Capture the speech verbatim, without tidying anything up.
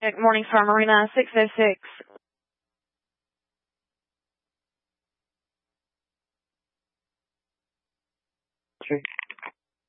Good morning, Star Marina, six oh six. Three.